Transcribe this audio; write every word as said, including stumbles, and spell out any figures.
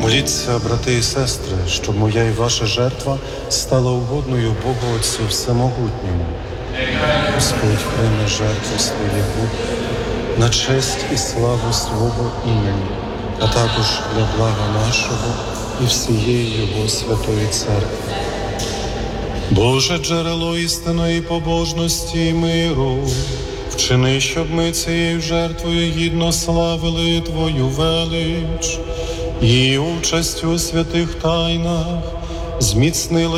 Моліться, брати і сестри, щоб моя і ваша жертва стала угодною Богу Отцю Всемогутньому. Господь прийме жертву своєму на честь і славу свого імені, а також для блага нашого і всієї Його святої Церкви. Боже, джерело істинної побожності і миру, вчини, щоб ми цією жертвою гідно славили Твою велич і участю у святих тайнах зміцнили